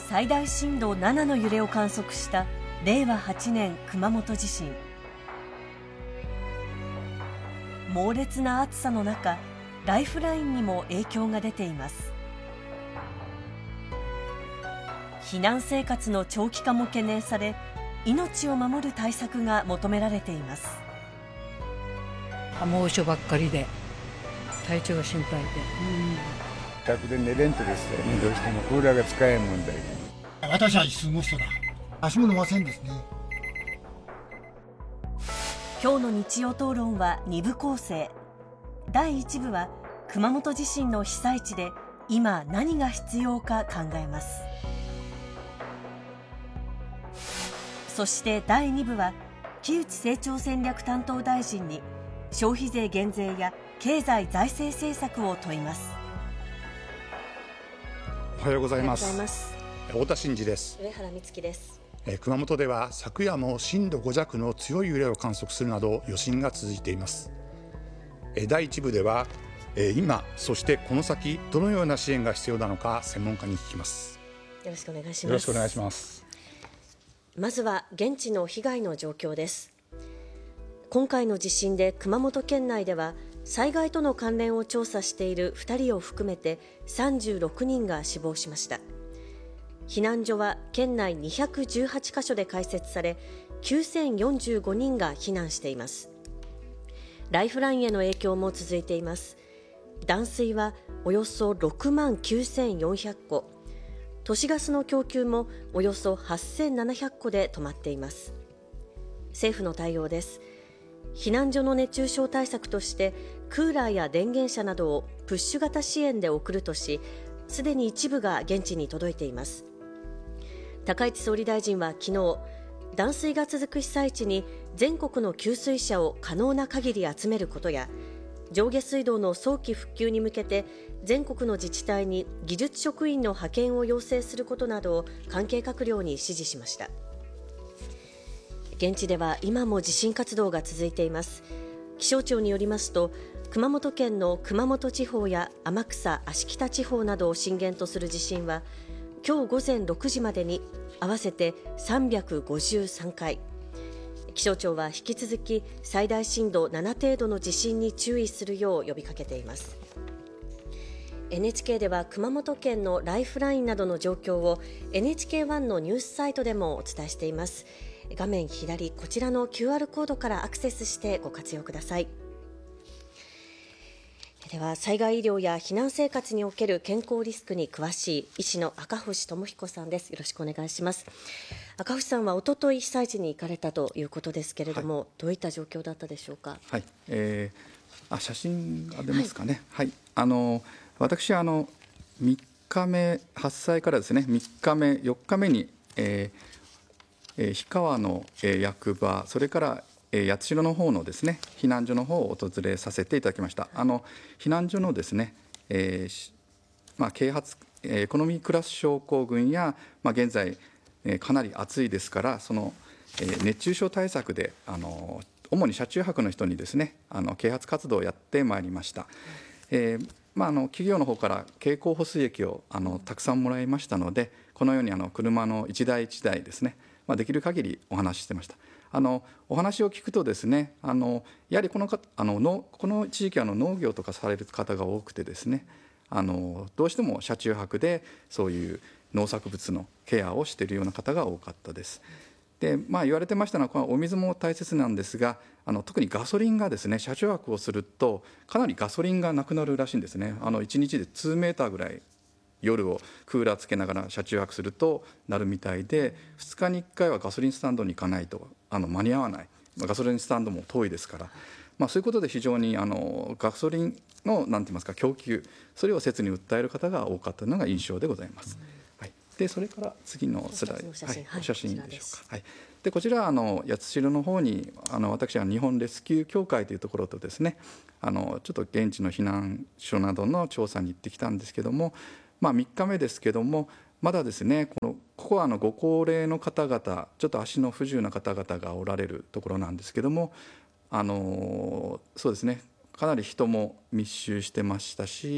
最大震度7の揺れを観測した令和8年熊本地震。猛烈な暑さの中、ライフラインにも影響が出ています。避難生活の長期化も懸念され、命を守る対策が求められています。 猛暑ばっかりで体調が心配で、 自宅で寝れんとですね、どうしてもクーラーが使えん問題で。 私は住む人だ。足も飲ませんですね。 今日の日曜討論は2部構成。第1部は熊本地震の被災地で今何が必要か考えます。そして第2部は木内成長戦略担当大臣に消費税減税や経済財政政策を問います。 おはようございます。太田真嗣です。 上原美月です。 熊本では昨夜も震度5弱の強い揺れを観測するなど余震が続いています。第1部では今そしてこの先どのような支援が必要なのか専門家に聞きます。 よろしくお願いします。 よろしくお願いします。 まずは現地の被害の状況です。今回の地震で熊本県内では災害との関連を調査している2人を含めて36人が死亡しました。避難所は県内218カ所で開設され、9045人が避難しています。ライフラインへの影響も続いています。断水はおよそ6万9400戸、都市ガスの供給もおよそ8700戸で止まっています。政府の対応です。避難所の熱中症対策としてクーラーや電源車などをプッシュ型支援で送るとし、すでに一部が現地に届いています。高市総理大臣は昨日、断水が続く被災地に全国の給水車を可能な限り集めることや、上下水道の早期復旧に向けて全国の自治体に技術職員の派遣を要請することなどを関係閣僚に指示しました。現地では今も地震活動が続いています。気象庁によりますと、熊本県の熊本地方や天草・芦北地方などを震源とする地震は今日午前6時までに合わせて353回。気象庁は引き続き最大震度7程度の地震に注意するよう呼びかけています。NHK では熊本県のライフラインなどの状況を NHK1 のニュースサイトでもお伝えしています。画面左、こちらの QR コードからアクセスしてご活用ください。では、災害医療や避難生活における健康リスクに詳しい医師の赤星智彦さんです。よろしくお願いします。赤星さんは一昨日被災地に行かれたということですけれども、はい、どういった状況だったでしょうか。 はい、写真が出ますかね。はい、私は3日目発災からですね、3日目4日目に、氷川の役場、それから八代の方のですね避難所の方を訪れさせていただきました。避難所のですね、啓発エコノミークラス症候群や、現在かなり暑いですから、その熱中症対策で主に車中泊の人にですね啓発活動をやってまいりました。企業の方から経口補水液をたくさんもらいましたので、このように車の一台一台ですね、できる限りお話ししてました。お話を聞くとですね、やはりこの地域は農業とかされる方が多くてですね、どうしても車中泊でそういう農作物のケアをしているような方が多かったです。で、言われてましたのは、このお水も大切なんですが、特にガソリンがですね、車中泊をするとかなりガソリンがなくなるらしいんですね。1日で2メーターぐらい夜をクーラーつけながら車中泊するとなるみたいで、2日に1回はガソリンスタンドに行かないと間に合わない。ガソリンスタンドも遠いですから、そういうことで非常にガソリンのなんて言いますか供給、それを切に訴える方が多かったのが印象でございます。はい、でそれから次のスライド、お写真でしょうか。はい、でこちらは八代の方に私は日本レスキュー協会というところとですね、ちょっと現地の避難所などの調査に行ってきたんですけども、3日目ですけども、まだですね、ここはご高齢の方々、ちょっと足の不自由な方々がおられるところなんですけども、そうですね、かなり人も密集してましたし、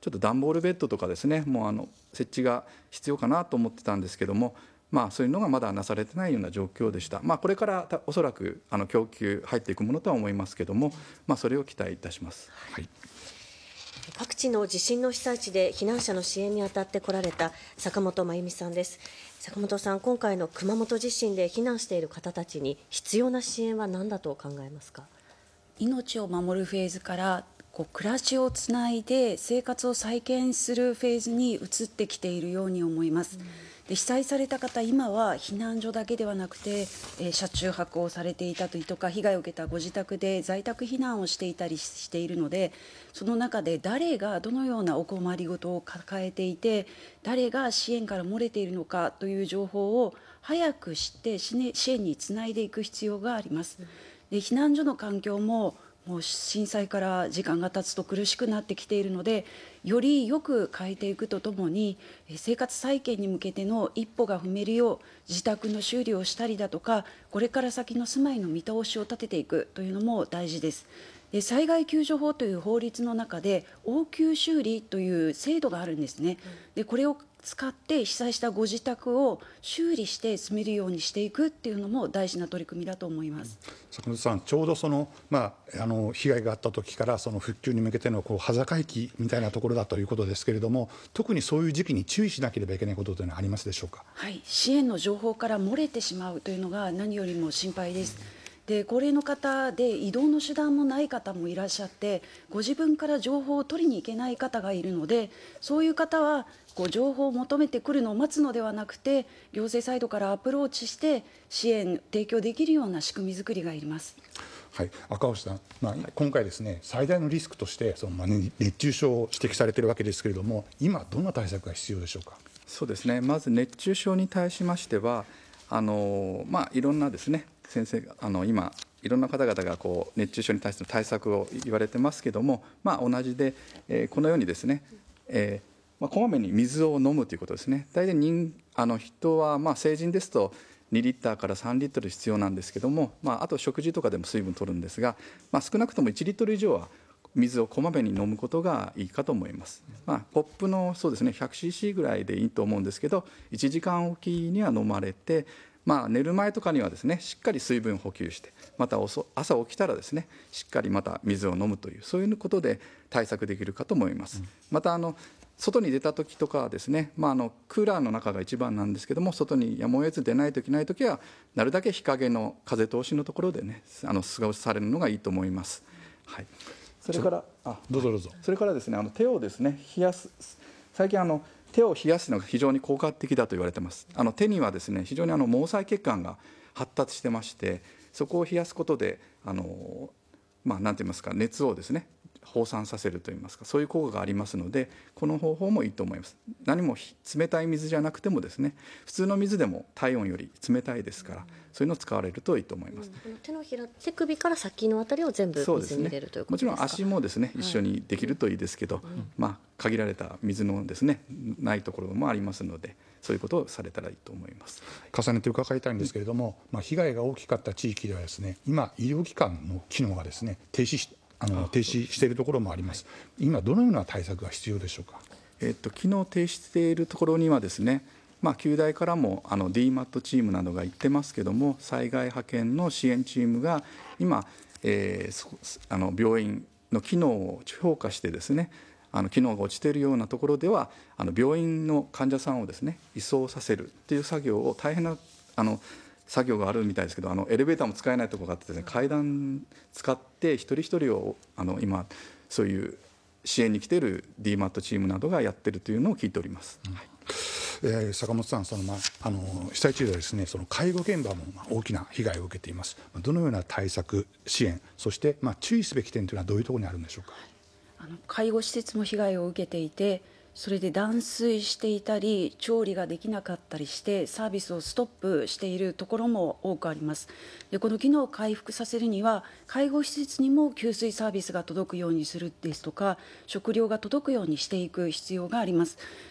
ちょっと段ボールベッドとかですね、もう設置が必要かなと思ってたんですけども、そういうのがまだなされてないような状況でした。これからおそらく供給入っていくものとは思いますけども、それを期待いたします。はい、 各地の地震の被災地で避難者の支援に当たってこられた坂本真由美さんです。坂本さん、今回の熊本地震で避難している方たちに必要な支援は何だと考えますか？ 命を守るフェーズから暮らしをつないで生活を再建するフェーズに移ってきているように思います。で、被災された方、今は避難所だけではなくて、車中泊をされていたりとか、被害を受けたご自宅で在宅避難をしていたりしているので、その中で誰がどのようなお困りごとを抱えていて、誰が支援から漏れているのかという情報を早く知って支援につないでいく必要があります。で、避難所の環境ももう震災から時間が経つと苦しくなってきているので、よりよく変えていくとともに、生活再建に向けての一歩が踏めるよう自宅の修理をしたりだとか、これから先の住まいの見通しを立てていくというのも大事です。で、災害救助法という法律の中で応急修理という制度があるんですね。で、これを使って被災したご自宅を修理して住めるようにしていくっていうのも大事な取り組みだと思います。 坂本さん、ちょうど被害があった時からその復旧に向けての端境期みたいなところだということですけれども、特にそういう時期に注意しなければいけないことというのはありますでしょうか？ はい、支援の情報から漏れてしまうというのが何よりも心配です。で、高齢の方で移動の手段もない方もいらっしゃって、ご自分から情報を取りに行けない方がいるので、そういう方は情報を求めてくるのを待つのではなくて、行政サイドからアプローチして支援提供できるような仕組み作りがいります。 はい、赤星さん、今回ですね、最大のリスクとして熱中症を指摘されているわけですけれども、今どんな対策が必要でしょうか？ そうですね、まず熱中症に対しましては、いろんなですね、先生が今いろんな方々が熱中症に対しての対策を言われてますけども、同じで、このようにですね、こまめに水を飲むということですね。大体人は成人ですと2リッターから3リットル必要なんですけども、あと食事とかでも水分取るんですが、少なくとも1リットル以上は水をこまめに飲むことがいいかと思います。コップのそうですね 100cc ぐらいでいいと思うんですけど、1時間おきには飲まれて、寝る前とかにはですねしっかり水分補給して、また朝起きたらですねしっかりまた水を飲むという、そういうことで対策できるかと思います。また外に出た時とかはですね、クーラーの中が一番なんですけども、外にやむを得ず出ないといけない時はなるだけ日陰の風通しのところでね過ごされるのがいいと思います。はい、それからどうぞ。 それからですね、手をですね冷やす、最近手を冷やすのが非常に効果的だと言われています。手にはですね非常に毛細血管が発達してまして、そこを冷やすことでなんて言いますか、熱をですね放散させるといいますか、そういう効果がありますので、この方法もいいと思います。何も冷たい水じゃなくてもですね、普通の水でも体温より冷たいですから、そういうのを使われるといいと思います。 手首から先のあたりを全部水に入れるということですか？ もちろん足もですね一緒にできるといいですけど、限られた水のですねないところもありますので、そういうことをされたらいいと思います。 重ねて伺いたいんですけれども、被害が大きかった地域ではですね、今医療機関の機能がですね停止しているところもあります。今どのような対策が必要でしょうか？ 機能停止しているところにはですね、旧大からもDMAT チームなどが行ってますけども、災害派遣の支援チームが今、病院の機能を評価してですね、機能が落ちているようなところでは病院の患者さんをですね移送させるという作業を、大変な作業があるみたいですけど、エレベーターも使えないところがあってですね、階段使って一人一人を今そういう支援に来ている DMAT チームなどがやっているというのを聞いております。 坂本さん、被災地ではですね介護現場も大きな被害を受けています。どのような対策、支援、そして注意すべき点というのはどういうところにあるんでしょうか？ 介護施設も被害を受けていて、それで断水していたり調理ができなかったりしてサービスをストップしているところも多くあります。で、この機能を回復させるには介護施設にも給水サービスが届くようにするですとか、食料が届くようにしていく必要があります。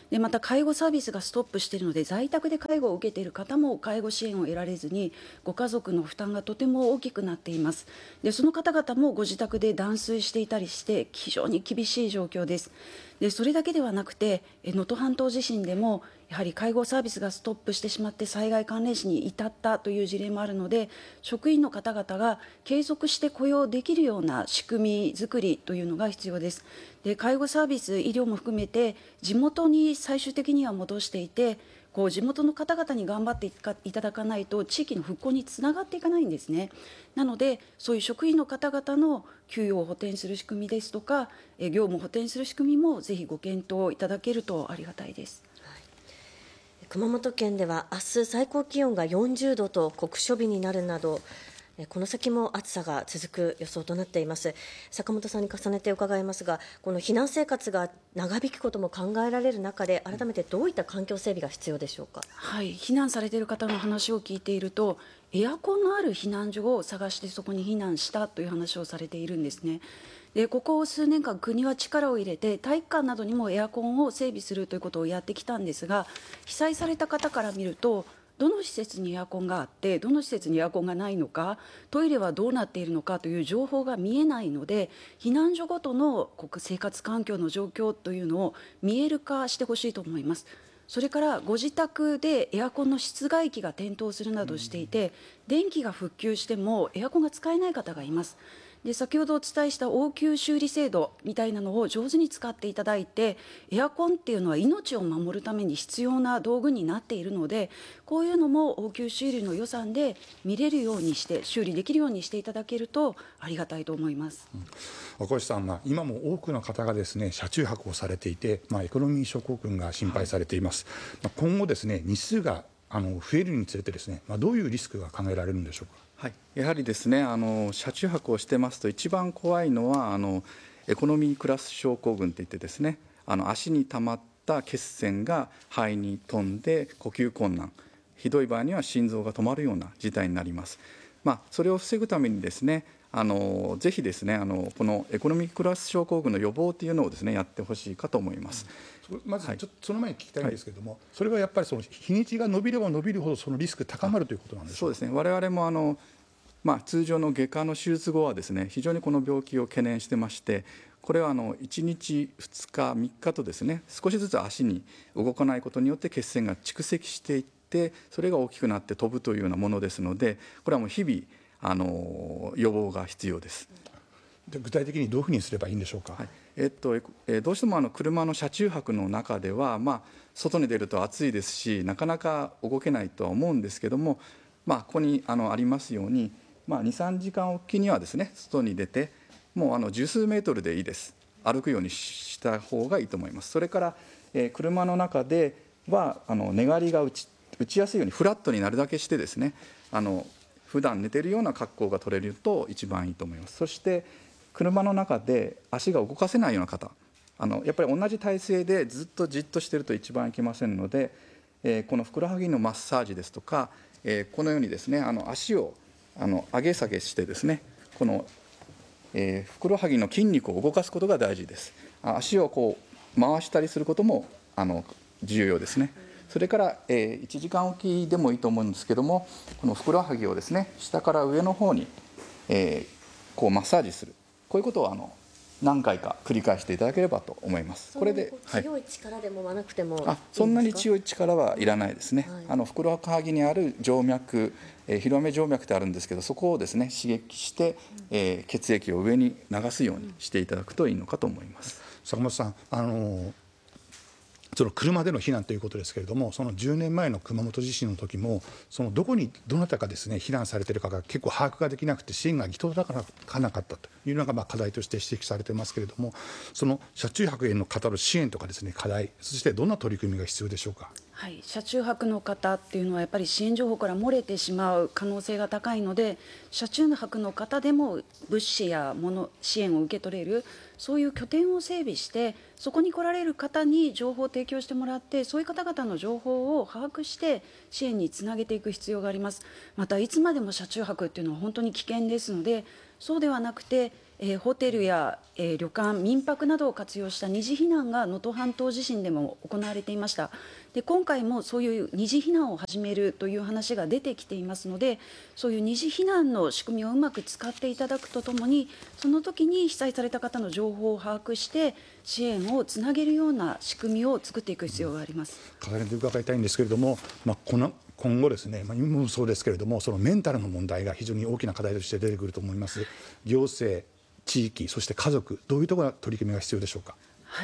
でまた介護サービスがストップしているので、在宅で介護を受けている方も介護支援を得られずに、ご家族の負担がとても大きくなっています。でその方々もご自宅で断水していたりして非常に厳しい状況です。でそれだけではなくて、能登半島地震でもやはり介護サービスがストップしてしまって災害関連死に至ったという事例もあるので、職員の方々が継続して雇用できるような仕組み作りというのが必要です。で介護サービス、医療も含めて地元に最終的には戻していて、地元の方々に頑張っていただかないと地域の復興につながっていかないんですね。なのでそういう職員の方々の給与を補填する仕組みですとか、業務を補填する仕組みもぜひご検討いただけるとありがたいです。 熊本県では明日最高気温が40度と酷暑日になるなど、この先も暑さが続く予想となっています。坂本さんに重ねて伺いますが、この避難生活が長引くことも考えられる中で、改めてどういった環境整備が必要でしょうか。 はい、避難されている方の話を聞いていると、エアコンのある避難所を探してそこに避難したという話をされているんですね。でここ数年間、国は力を入れて体育館などにもエアコンを整備するということをやってきたんですが、被災された方から見ると、どの施設にエアコンがあってどの施設にエアコンがないのか、トイレはどうなっているのかという情報が見えないので、避難所ごとの生活環境の状況というのを見える化してほしいと思います。それからご自宅でエアコンの室外機が点灯するなどしていて、電気が復旧してもエアコンが使えない方がいます。で先ほどお伝えした応急修理制度みたいなのを上手に使っていただいて、エアコンっていうのは命を守るために必要な道具になっているので、こういうのも応急修理の予算で見れるようにして、修理できるようにしていただけるとありがたいと思います。 赤石さん、今も多くの方がですね車中泊をされていて、エコノミー症候群が心配されています。今後ですね日数が増えるにつれてですね、どういうリスクが考えられるんでしょうか。 はい、やはりですね車中泊をしてますと一番怖いのはエコノミークラス症候群といってですね、足に溜まった血栓が肺に飛んで呼吸困難、ひどい場合には心臓が止まるような事態になります。それを防ぐためにですねぜひですねこのエコノミークラス症候群の予防というのをですねやってほしいかと思います。 まずちょっとその前に聞きたいんですけれども、それはやっぱりその日にちが伸びれば伸びるほどそのリスク高まるということなんでしょうか。 そうですね、我々も通常の外科の手術後はですね非常にこの病気を懸念してまして、これは1日2日3日とですね少しずつ足に動かないことによって血栓が蓄積していって、それが大きくなって飛ぶというようなものですので、これはもう日々予防が必要です。 で具体的にどういうふうにすればいいんでしょうか。 はいどうしても車の車中泊の中では、外に出ると暑いですしなかなか動けないとは思うんですけども、ここにありますように、2、3時間おきにはですね外に出て、もう十数メートルでいいです、歩くようにした方がいいと思います。それから、車の中では寝返りが打ちやすいようにフラットになるだけしてですね普段寝ているような格好が取れると一番いいと思います。そして車の中で足が動かせないような方、やっぱり同じ体勢でずっとじっとしていると一番いけませんので、このふくらはぎのマッサージですとか、このようにですね足を上げ下げしてですねこの、ふくらはぎの筋肉を動かすことが大事です。足を回したりすることも重要ですね。それから、1時間おきでもいいと思うんですけども、このふくらはぎをですね下から上の方に、マッサージする、こういうことを何回か繰り返していただければと思います。これで強い力でもまなくてもいいんですか。 そんなに強い力はいらないですね。ふくらはぎにある静脈、広め静脈ってあるんですけど、そこをですね刺激して、血液を上に流すようにしていただくといいのかと思います。 坂本さん、その車での避難ということですけれども、その10年前の熊本地震の時もそのどこにどなたかですね避難されているかが結構把握ができなくて支援が行き届かなかったというのが課題として指摘されてますけれども、その車中泊への方の支援とかですね課題、そしてどんな取り組みが必要でしょうか。 はい、車中泊の方っていうのはやっぱり支援情報から漏れてしまう可能性が高いので、車中泊の方でも物資や支援を受け取れる、そういう拠点を整備して、そこに来られる方に情報を提供してもらって、そういう方々の情報を把握して支援につなげていく必要があります。またいつまでも車中泊っていうのは本当に危険ですので、そうではなくてホテルや、旅館、民泊などを活用した二次避難が能登半島地震でも行われていました。で今回もそういう二次避難を始めるという話が出てきていますので、そういう二次避難の仕組みをうまく使っていただくとともに、その時に被災された方の情報を把握して支援をつなげるような仕組みを作っていく必要があります。 重ねて伺いたいんですけれども、今後ですね、今もそうですけれども、そのメンタルの問題が非常に大きな課題として出てくると思います。行政、地域、そして家族、どういうところが取り組みが必要でしょうか。 はい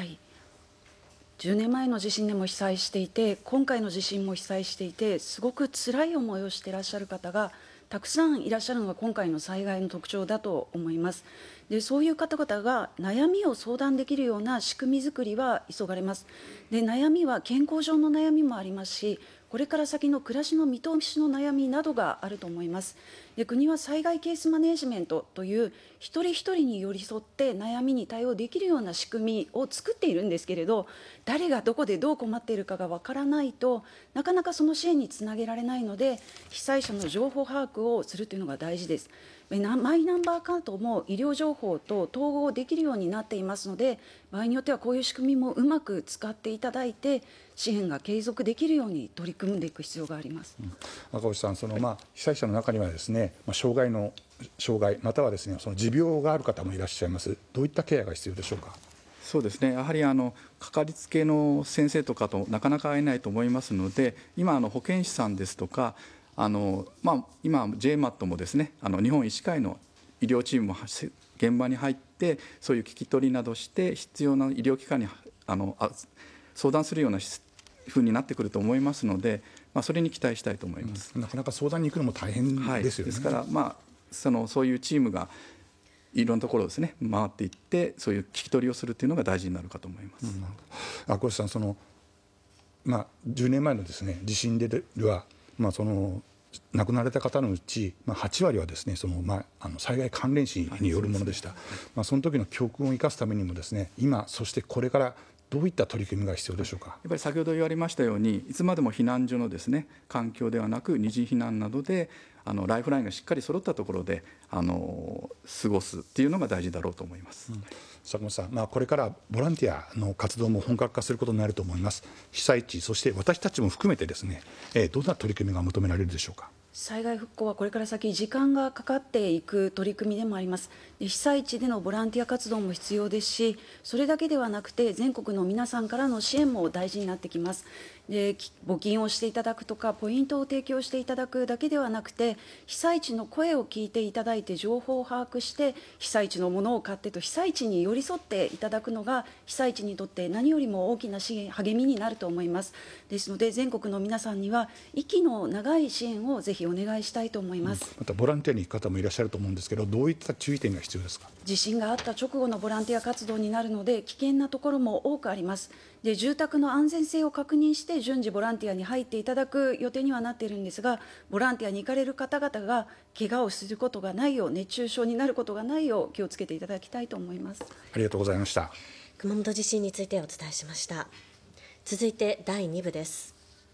、10年前の地震でも被災していて、今回の地震も被災していて、すごく辛い思いをしていらっしゃる方がたくさんいらっしゃるのが今回の災害の特徴だと思います。でそういう方々が悩みを相談できるような仕組み作りは急がれます。で悩みは健康上の悩みもありますし、これから先の暮らしの見通しの悩みなどがあると思います。で国は災害ケースマネジメントという一人一人に寄り添って悩みに対応できるような仕組みを作っているんですけれど、誰がどこでどう困っているかがわからないとなかなかその支援につなげられないので、被災者の情報把握をするというのが大事です。マイナンバーカードも医療情報と統合できるようになっていますので、場合によってはこういう仕組みもうまく使っていただいて支援が継続できるように取り組んでいく必要があります。 赤星さん、被災者の中にはですね、障害またはですね、その持病がある方もいらっしゃいます。どういったケアが必要でしょうか。 そうですね、やはりかかりつけの先生とかとなかなか会えないと思いますので、今保健師さんですとか今 JMAT もですね、日本医師会の医療チームも現場に入ってそういう聞き取りなどして必要な医療機関に相談するようなふうになってくると思いますので、それに期待したいと思います。 なかなか相談に行くのも大変ですよね。 ですから、そういうチームがいろんなところをですね回っていって、そういう聞き取りをするというのが大事になるかと思います。 赤星さん、10年前のですね地震では、亡くなられた方のうち、8割はですね災害関連死によるものでした。その時の教訓を生かすためにもですね、今そしてこれからどういった取り組みが必要でしょうか。 やっぱり先ほど言われましたように、いつまでも避難所のですね環境ではなく、二次避難などでライフラインがしっかり揃ったところで過ごすっていうのが大事だろうと思います。 坂本さん、これからボランティアの活動も本格化することになると思います。被災地、そして私たちも含めてですね、どんな取り組みが求められるでしょうか。 災害復興はこれから先時間がかかっていく取り組みでもあります。で被災地でのボランティア活動も必要ですし、それだけではなくて全国の皆さんからの支援も大事になってきます。で募金をしていただくとかポイントを提供していただくだけではなくて、被災地の声を聞いていただいて情報を把握して被災地のものを買ってと被災地に寄り添っていただくのが被災地にとって何よりも大きな励みになると思います。ですので全国の皆さんには息の長い支援をぜひお願いしたいと思います。 またボランティアに行く方もいらっしゃると思うんですけど、どういった注意点が必要ですか。 地震があった直後のボランティア活動になるので危険なところも多くあります。で住宅の安全性を確認して順次ボランティアに入っていただく予定にはなっているんですが、ボランティアに行かれる方々が怪我をすることがないよう、熱中症になることがないよう気をつけていただきたいと思います。 ありがとうございました。 熊本地震についてお伝えしました。続いて第2部です。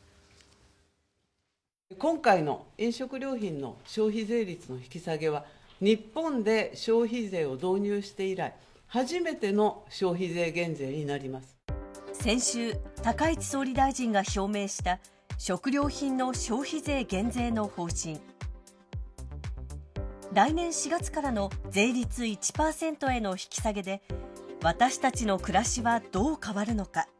今回の飲食料品の消費税率の引き下げは、日本で消費税を導入して以来初めての消費税減税になります。 先週、高市総理大臣が表明した食料品の消費税減税の方針。来年4月からの税率 1% への引き下げで、私たちの暮らしはどう変わるのか。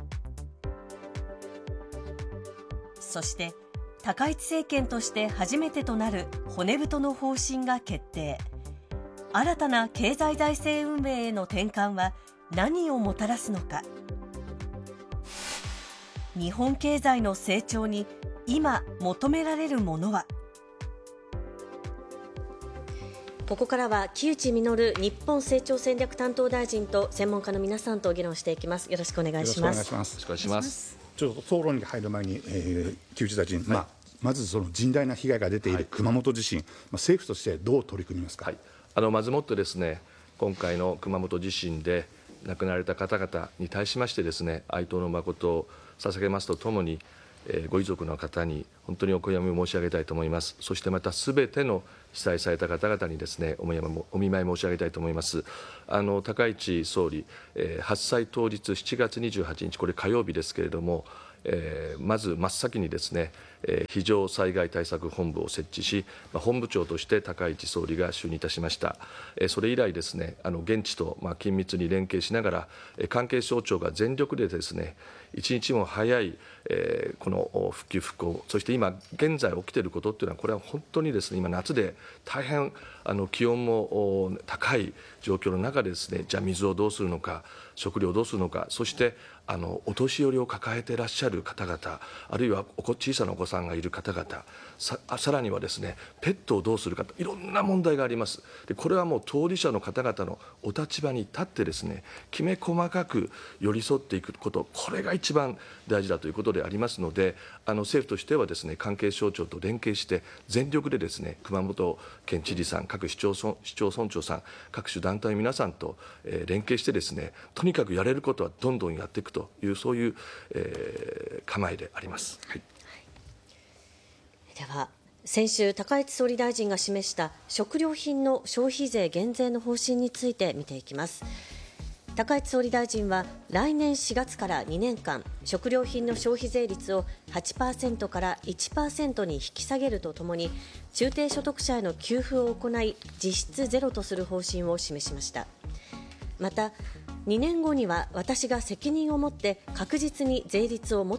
そして高市政権として初めてとなる骨太の方針が決定。新たな経済財政運営への転換は何をもたらすのか。日本経済の成長に今求められるものは。 ここからは木内稔日本成長戦略担当大臣と専門家の皆さんと議論していきます。よろしくお願いします。 よろしくお願いします。ちょっと討論に入る前に、木内大臣、まずその甚大な被害が出ている熊本地震、政府としてどう取り組みますか。 まずもってですね、今回の熊本地震で亡くなられた方々に対しましてですね、哀悼の誠を捧げますとともに、 ご遺族の方に本当にお悔やみを申し上げたいと思います。そしてまたすべての被災された方々にですね、お見舞い申し上げたいと思います。高市総理、発災当日7月28日、これ火曜日ですけれども、まず真っ先にですね、非常災害対策本部を設置し、本部長として高市総理が就任いたしました。それ以来ですね、現地と緊密に連携しながら、関係省庁が全力でですね、一日も早いこの復旧・復興、そして今現在起きていることっていうのは、これは本当にですね、今夏で大変気温も高い状況の中でですね、じゃあ水をどうするのか、食料をどうするのか、そしてお年寄りを抱えていらっしゃる方々、あるいは小さなお子さんがいる方々、さらにはですね、ペットをどうするかと、いろんな問題があります。でこれはもう当事者の方々のお立場に立ってですね、きめ細かく寄り添っていくこと、これが一番大事だということでありますので、政府としてはですね、関係省庁と連携して全力でですね、熊本県知事さん、各市町村長さん、各種団体の皆さんと連携してですね、とにかくやれることはどんどんやっていくという、そういう、構えであります。はい。 では先週、高市総理大臣が示した食料品の消費税減税の方針について見ていきます。高市総理大臣は来年4月から2年間、食料品の消費税率を 8% から 1% に引き下げるとともに、中低所得者への給付を行い、実質ゼロとする方針を示しました。また2年後には私が責任を持って確実に税率を元